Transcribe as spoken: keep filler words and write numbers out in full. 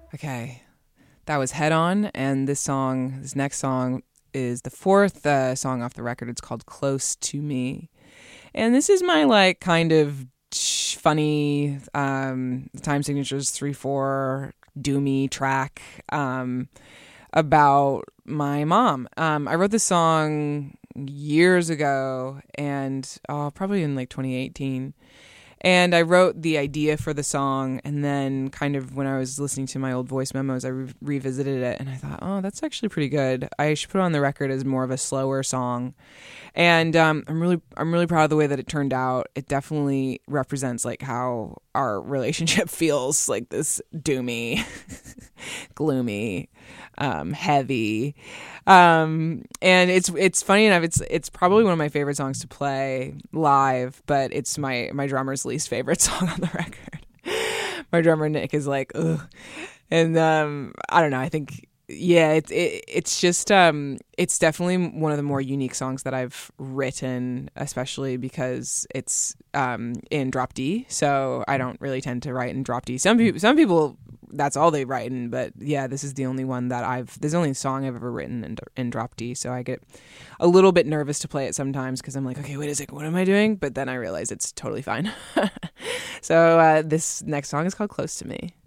Okay, that was Head On, and this song, this next song, is the fourth uh, song off the record. It's called Close to Me. And this is my, like, kind of funny um, time signatures three four doomy track um, about my mom. Um, I wrote this song years ago, and oh, probably in like twenty eighteen. And I wrote the idea for the song, and then kind of when I was listening to my old voice memos, I re- revisited it, and I thought, oh, that's actually pretty good. I should put it on the record as more of a slower song. And um, I'm really, I'm really proud of the way that it turned out. It definitely represents like how our relationship feels, like this doomy, gloomy, um, heavy. Um, and it's it's funny enough. It's it's probably one of my favorite songs to play live, but it's my my drummer's least favorite song on the record. My drummer Nick is like, ugh, and um, I don't know. I think. Yeah, it's it, it's just um it's definitely one of the more unique songs that I've written, especially because it's um in drop D. So I don't really tend to write in drop D. Some people some people that's all they write in, but yeah, this is the only one that I've there's only a song I've ever written in in drop D. So I get a little bit nervous to play it sometimes because I'm like, okay, wait a second, what am I doing? But then I realize it's totally fine. So uh, this next song is called Close to Me.